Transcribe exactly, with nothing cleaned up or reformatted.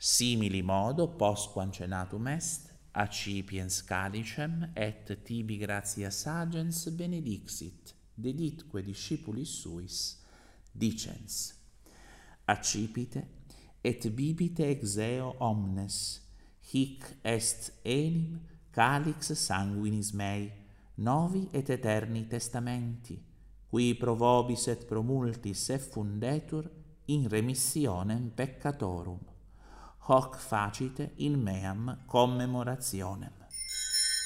Simili modo, postquam cenatum est, accipiens calicem, et tibi gratias agens benedixit, deditque discipulis suis, dicens: accipite et bibite ex eo omnes, hic est enim calix sanguinis mei, novi et eterni testamenti, qui pro vobis et pro multis effundetur in remissionem peccatorum. Hoc facite in meam commemorationem.